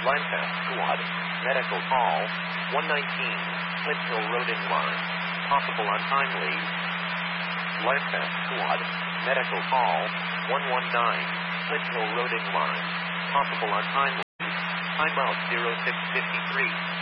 Line Test Squad. Medical call. 119. Flint Hill Road Line. Possible untimely. Line Test Squad. Medical call. 119. Flint Hill Road Line. Possible untimely. Timeout 0653.